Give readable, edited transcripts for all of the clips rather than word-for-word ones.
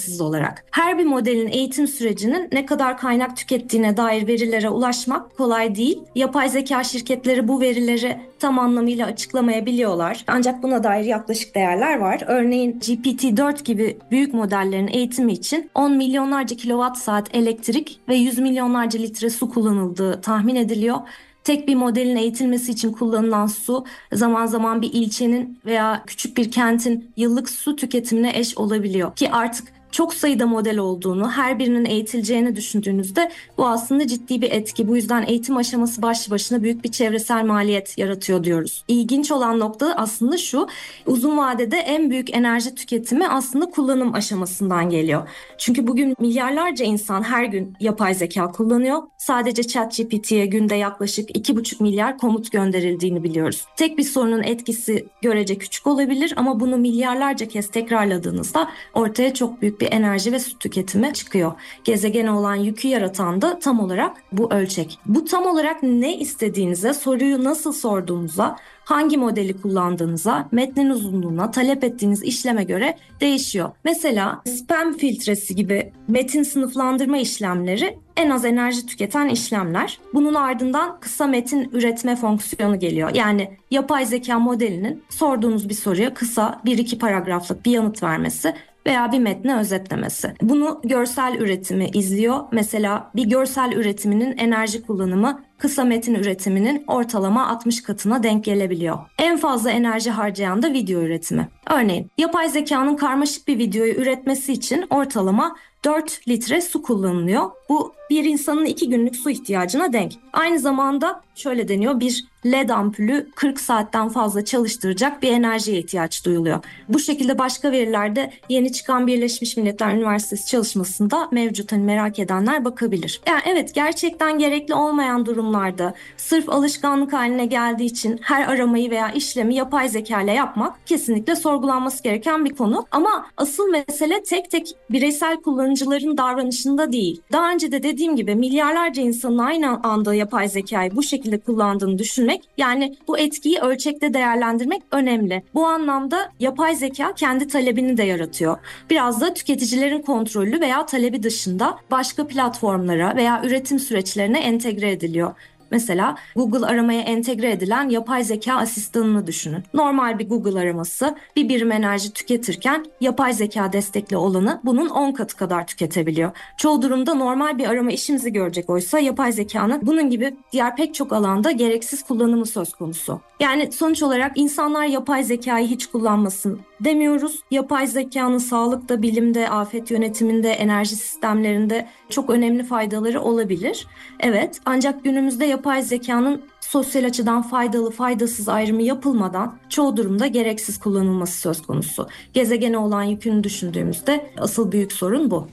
ücretsiz olarak. Her bir modelin eğitim sürecinin ne kadar kaynak tükettiğine dair verilere ulaşmak kolay değil. Yapay zeka şirketleri bu verileri tam anlamıyla açıklamayabiliyorlar. Ancak buna dair yaklaşık değerler var. Örneğin GPT-4 gibi büyük modellerin eğitimi için 10 milyonlarca kilowatt saat elektrik ve 100 milyonlarca litre su kullanıldığı tahmin ediliyor. Tek bir modelin eğitilmesi için kullanılan su zaman zaman bir ilçenin veya küçük bir kentin yıllık su tüketimine eş olabiliyor. Ki artık çok sayıda model olduğunu, her birinin eğitileceğini düşündüğünüzde bu aslında ciddi bir etki. Bu yüzden eğitim aşaması başlı başına büyük bir çevresel maliyet yaratıyor diyoruz. İlginç olan nokta aslında şu, uzun vadede en büyük enerji tüketimi aslında kullanım aşamasından geliyor. Çünkü bugün milyarlarca insan her gün yapay zeka kullanıyor. Sadece ChatGPT'ye günde yaklaşık 2,5 milyar komut gönderildiğini biliyoruz. Tek bir sorunun etkisi görece küçük olabilir ama bunu milyarlarca kez tekrarladığınızda ortaya çok büyük bir enerji ve su tüketimi çıkıyor. Gezegene olan yükü yaratan da tam olarak bu ölçek. Bu tam olarak ne istediğinize, soruyu nasıl sorduğunuza, hangi modeli kullandığınıza, metnin uzunluğuna, talep ettiğiniz işleme göre değişiyor. Mesela spam filtresi gibi metin sınıflandırma işlemleri en az enerji tüketen işlemler. Bunun ardından kısa metin üretme fonksiyonu geliyor. Yani yapay zeka modelinin sorduğunuz bir soruya kısa 1-2 paragraflık bir yanıt vermesi veya bir metni özetlemesi. Bunu görsel üretimi izliyor. Mesela bir görsel üretiminin enerji kullanımı kısa metin üretiminin ortalama 60 katına denk gelebiliyor. En fazla enerji harcayan da video üretimi. Örneğin yapay zekanın karmaşık bir videoyu üretmesi için ortalama 4 litre su kullanılıyor. Bu bir insanın 2 günlük su ihtiyacına denk. Aynı zamanda şöyle deniyor, bir LED ampulü 40 saatten fazla çalıştıracak bir enerjiye ihtiyaç duyuluyor. Bu şekilde başka verilerde yeni çıkan Birleşmiş Milletler Üniversitesi çalışmasında mevcut, merak edenler bakabilir. Yani evet, gerçekten gerekli olmayan durumlarda sırf alışkanlık haline geldiği için her aramayı veya işlemi yapay zeka ile yapmak kesinlikle sorgulanması gereken bir konu. Ama asıl mesele tek tek bireysel kullanıcıların davranışında değil. Daha önce de dediğim gibi milyarlarca insanın aynı anda yapay zekayı bu şekilde kullandığını düşünmek, yani bu etkiyi ölçekte değerlendirmek önemli. Bu anlamda yapay zeka kendi talebini de yaratıyor. Biraz da tüketicilerin kontrolü veya talebi dışında başka platformlara veya üretim süreçlerine entegre ediliyor. Mesela Google aramaya entegre edilen yapay zeka asistanını düşünün. Normal bir Google araması bir birim enerji tüketirken yapay zeka destekli olanı bunun 10 katı kadar tüketebiliyor. Çoğu durumda normal bir arama işimizi görecek, oysa yapay zekanın bunun gibi diğer pek çok alanda gereksiz kullanımı söz konusu. Yani sonuç olarak insanlar yapay zekayı hiç kullanmasın demiyoruz. Yapay zekanın sağlıkta, bilimde, afet yönetiminde, enerji sistemlerinde çok önemli faydaları olabilir. Evet, ancak günümüzde yapay zekanın sosyal açıdan faydalı, faydasız ayrımı yapılmadan çoğu durumda gereksiz kullanılması söz konusu. Gezegene olan yükünü düşündüğümüzde asıl büyük sorun bu.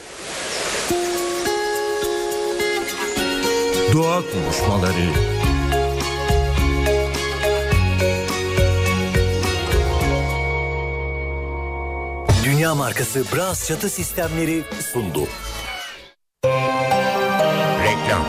Doğa konuşmaları. Dünya markası Bras çatı sistemleri sundu. Reklam.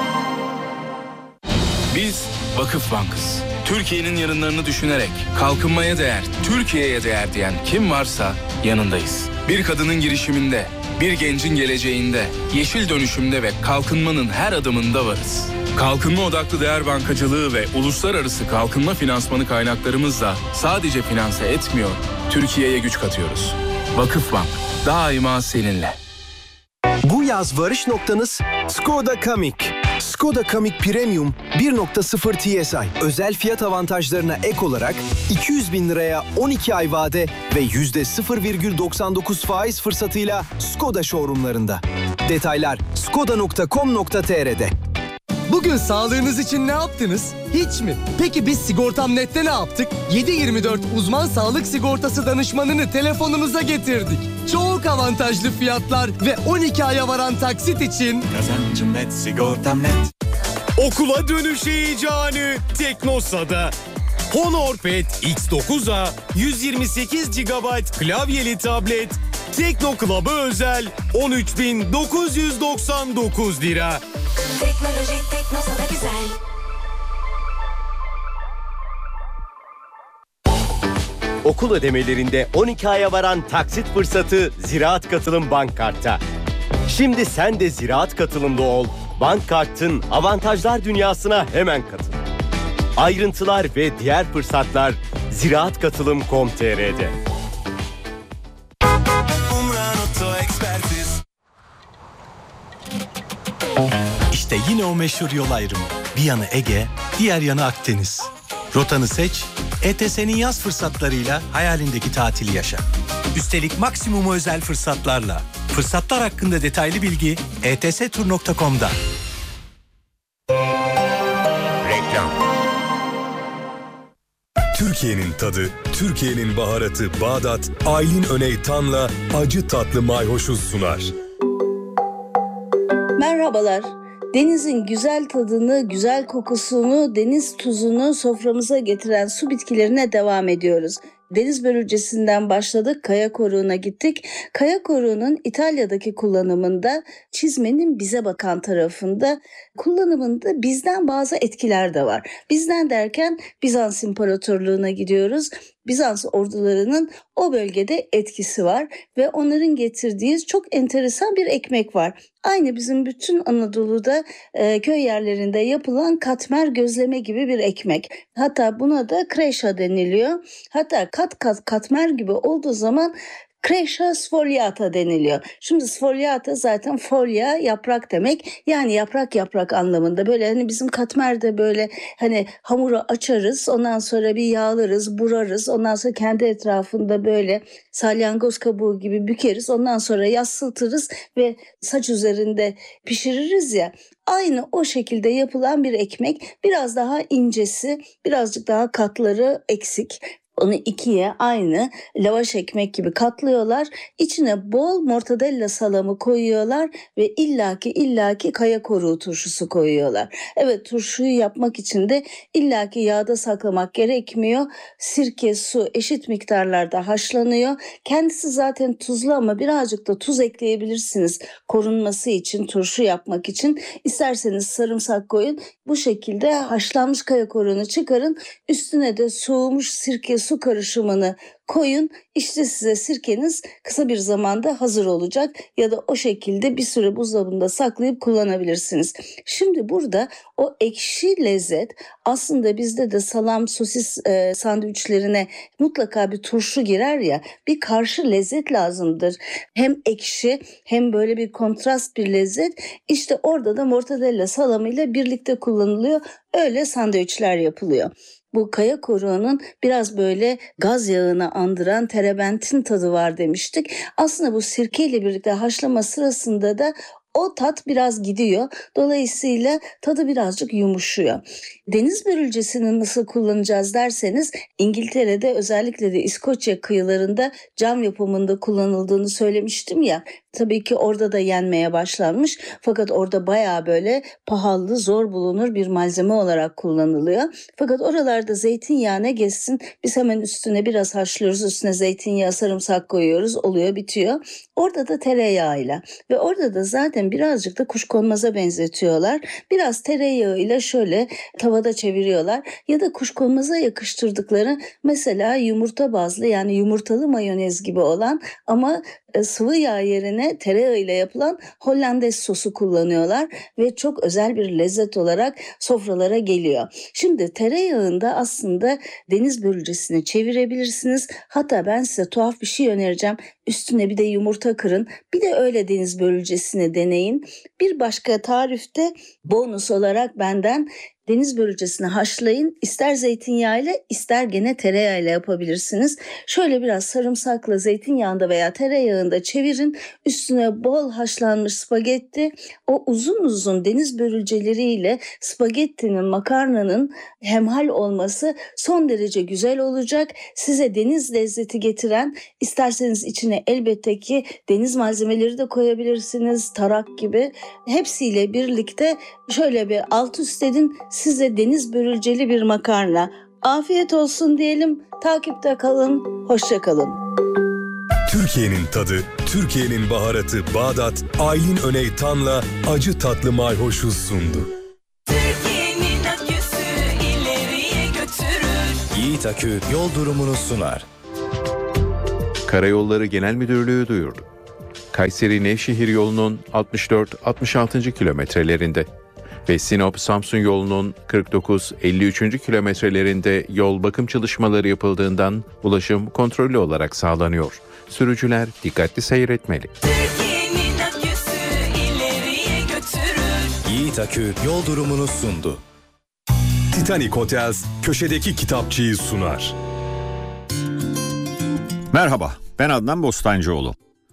Biz Vakıfbank'ız. Türkiye'nin yarınlarını düşünerek kalkınmaya değer, Türkiye'ye değer diyen kim varsa yanındayız. Bir kadının girişiminde, bir gencin geleceğinde, yeşil dönüşümde ve kalkınmanın her adımında varız. Kalkınma odaklı değer bankacılığı ve uluslararası kalkınma finansmanı kaynaklarımızla sadece finanse etmiyor, Türkiye'ye güç katıyoruz. Vakıfbank, daima seninle. Bu yaz varış noktanız Skoda Kamiq. Skoda Kamiq Premium 1.0 TSI. Özel fiyat avantajlarına ek olarak 200 bin liraya 12 ay vade ve %0,99 faiz fırsatıyla Skoda showroomlarında. Detaylar skoda.com.tr'de. Bugün sağlığınız için ne yaptınız? Hiç mi? Peki biz Sigortam.net'te ne yaptık? 7/24 uzman sağlık sigortası danışmanını telefonunuza getirdik. Çok avantajlı fiyatlar ve 12 aya varan taksit için Kazancım net, sigortam net. Okula dönüş heyecanı Teknosa'da. Honorpad X9A 128 GB klavyeli tablet Tekno Club'a özel 13.999 lira. Teknoloji Teknosa'da güzel. okul ödemelerinde 12 aya varan taksit fırsatı Ziraat Katılım Bank Kart'ta. Şimdi sen de Ziraat Katılım'da ol. Bank Kart'ın avantajlar dünyasına hemen katıl. Ayrıntılar ve diğer fırsatlar ziraatkatılım.com.tr'de. İşte yine o meşhur yol ayrımı. Bir yanı Ege, diğer yanı Akdeniz. Rotanı seç, ETS'nin yaz fırsatlarıyla hayalindeki tatili yaşa. Üstelik maksimum özel fırsatlarla. Fırsatlar hakkında detaylı bilgi etstur.com'da. Reklam. Türkiye'nin tadı, Türkiye'nin baharatı Bağdat, Aylin Öney Tan'la acı tatlı mayhoşuz sunar. Merhabalar. Denizin güzel tadını, güzel kokusunu, deniz tuzunu soframıza getiren su bitkilerine devam ediyoruz. Deniz börülcesinden başladık, kaya koruğuna gittik. Kaya koruğunun İtalya'daki kullanımında, çizmenin bize bakan tarafında, kullanımında bizden bazı etkiler de var. Bizden derken Bizans İmparatorluğu'na gidiyoruz. Bizans ordularının o bölgede etkisi var ve onların getirdiği çok enteresan bir ekmek var. Aynı bizim bütün Anadolu'da köy yerlerinde yapılan katmer gözleme gibi bir ekmek. Hatta buna da kreşa deniliyor. Hatta katmer gibi olduğu zaman kreşa sfogliata deniliyor. Şimdi sfogliata zaten foglia yaprak demek. Yani yaprak anlamında. Böyle hani bizim katmerde böyle hani hamuru açarız. Ondan sonra bir yağlarız, burarız. Ondan sonra kendi etrafında böyle salyangoz kabuğu gibi bükeriz. Ondan sonra yassıtırız ve saç üzerinde pişiririz ya. Aynı o şekilde yapılan bir ekmek. Biraz daha incesi, birazcık daha katları eksik. Onu ikiye aynı lavaş ekmek gibi katlıyorlar. İçine bol mortadella salamı koyuyorlar ve illaki kaya koruğu turşusu koyuyorlar. Evet, turşuyu yapmak için de illaki yağda saklamak gerekmiyor. Sirke, su eşit miktarlarda haşlanıyor. Kendisi zaten tuzlu ama birazcık da tuz ekleyebilirsiniz korunması için, turşu yapmak için. İsterseniz sarımsak koyun. Bu şekilde haşlanmış kaya koruğunu çıkarın. Üstüne de soğumuş sirke su karışımını koyun. İşte size sirkeniz kısa bir zamanda hazır olacak ya da o şekilde bir süre buzdolabında saklayıp kullanabilirsiniz. Şimdi burada o ekşi lezzet aslında bizde de salam, sosis sandviçlerine mutlaka bir turşu girer ya, bir karşı lezzet lazımdır. Hem ekşi hem böyle bir kontrast bir lezzet. İşte orada da mortadella salamıyla birlikte kullanılıyor. Öyle sandviçler yapılıyor. Bu kaya koruğunun biraz böyle gaz yağını andıran terebentin tadı var demiştik. Aslında bu sirkeyle birlikte haşlama sırasında da o tat biraz gidiyor. Dolayısıyla tadı birazcık yumuşuyor. Deniz börülcesini nasıl kullanacağız derseniz, İngiltere'de özellikle de İskoçya kıyılarında cam yapımında kullanıldığını söylemiştim ya. Tabii ki orada da yenmeye başlanmış. Fakat orada bayağı böyle pahalı, zor bulunur bir malzeme olarak kullanılıyor. Fakat oralarda zeytinyağı ne geçsin, biz hemen üstüne biraz haşlıyoruz. Üstüne zeytinyağı, sarımsak koyuyoruz. Oluyor, bitiyor. Orada da tereyağıyla ve orada da zaten birazcık da kuşkonmaza benzetiyorlar. Biraz tereyağıyla şöyle tavada çeviriyorlar. Ya da kuşkonmaza yakıştırdıkları mesela yumurta bazlı, yani yumurtalı mayonez gibi olan ama sıvı yağ yerine tereyağıyla yapılan Hollandaise sosu kullanıyorlar ve çok özel bir lezzet olarak sofralara geliyor. Şimdi tereyağında aslında deniz börülcesini çevirebilirsiniz. Hatta ben size tuhaf bir şey önereceğim. Üstüne bir de yumurta kırın. Bir de öyle deniz börülcesini deneyin. Bir başka tarifte bonus olarak benden deniz börülcesini haşlayın. İster zeytinyağıyla ister gene tereyağıyla yapabilirsiniz. Şöyle biraz sarımsakla zeytinyağında veya tereyağında çevirin. Üstüne bol haşlanmış spagetti. O uzun uzun deniz börülceleriyle spagettinin, makarnanın hemhal olması son derece güzel olacak. Size deniz lezzeti getiren, isterseniz içine elbette ki deniz malzemeleri de koyabilirsiniz. Tarak gibi. Hepsiyle birlikte şöyle bir alt üst edin. Size deniz börülceli bir makarna. Afiyet olsun diyelim. Takipte kalın. Hoşça kalın. Türkiye'nin tadı, Türkiye'nin baharatı Bağdat, Aylin Öney Tan'la acı tatlı mayhoşuz sundu. Türkiye'nin aküsü ileriye götürür. Yiğit Akü yol durumunu sunar. Karayolları Genel Müdürlüğü duyurdu. Kayseri-Nevşehir yolunun 64-66. kilometrelerinde ve Sinop-Samsun yolunun 49-53. kilometrelerinde yol bakım çalışmaları yapıldığından ulaşım kontrollü olarak sağlanıyor. Sürücüler dikkatli seyretmeli. Türkiye'nin aküsü ileriye götürür. Yiğit Akü yol durumunu sundu. Titanic Hotels köşedeki kitapçıyı sunar. Merhaba, ben Adnan Bostancıoğlu.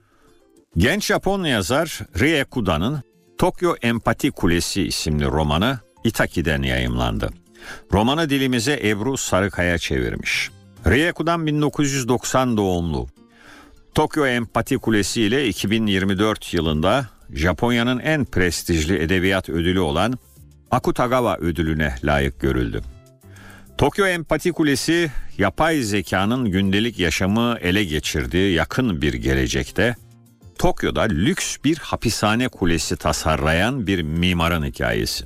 Genç Japon yazar Rie Kuda'nın Tokyo Empati Kulesi isimli romanı Itaki'den yayımlandı. Romanı dilimize Ebru Sarıkaya çevirmiş. Rie Kudan 1990 doğumlu. Tokyo Empati Kulesi ile 2024 yılında Japonya'nın en prestijli edebiyat ödülü olan Akutagawa ödülüne layık görüldü. Tokyo Empati Kulesi, yapay zekanın gündelik yaşamı ele geçirdiği yakın bir gelecekte Tokyo'da lüks bir hapishane kulesi tasarlayan bir mimarın hikayesi.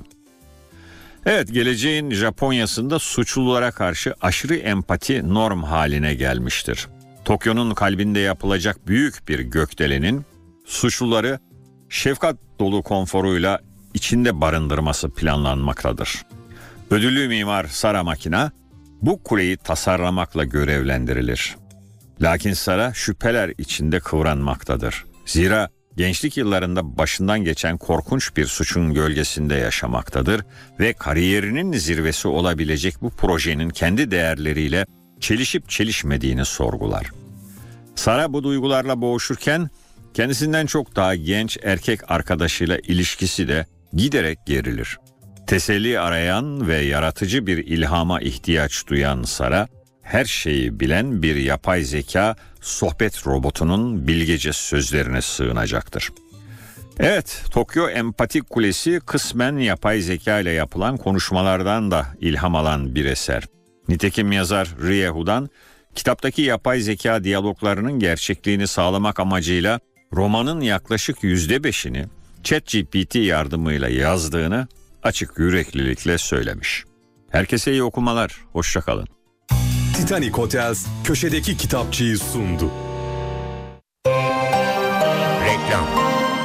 Evet, geleceğin Japonya'sında suçlulara karşı aşırı empati norm haline gelmiştir. Tokyo'nun kalbinde yapılacak büyük bir gökdelenin suçluları şefkat dolu konforuyla içinde barındırması planlanmaktadır. Ödüllü mimar Sara Makina bu kuleyi tasarlamakla görevlendirilir. Lakin Sara şüpheler içinde kıvranmaktadır. Zira gençlik yıllarında başından geçen korkunç bir suçun gölgesinde yaşamaktadır ve kariyerinin zirvesi olabilecek bu projenin kendi değerleriyle çelişip çelişmediğini sorgular. Sara bu duygularla boğuşurken kendisinden çok daha genç erkek arkadaşıyla ilişkisi de giderek gerilir. Teselli arayan ve yaratıcı bir ilhama ihtiyaç duyan Sara, her şeyi bilen bir yapay zeka sohbet robotunun bilgece sözlerine sığınacaktır. Evet, Tokyo Empati Kulesi kısmen yapay zeka ile yapılan konuşmalardan da ilham alan bir eser. Nitekim yazar Rie Hudan, kitaptaki yapay zeka diyaloglarının gerçekliğini sağlamak amacıyla romanın yaklaşık %5'ini ChatGPT yardımıyla yazdığını açık yüreklilikle söylemiş. Herkese iyi okumalar, hoşça kalın. Titanic Hotels köşedeki kitapçıyı sundu. Reklam.